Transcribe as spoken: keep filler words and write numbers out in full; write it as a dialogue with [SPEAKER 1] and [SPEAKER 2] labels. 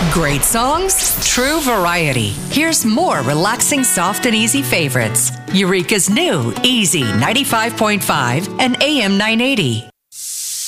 [SPEAKER 1] Great songs, true variety. Here's more relaxing, soft, and easy favorites. Eureka's new Easy ninety-five point five and A M nine eighty.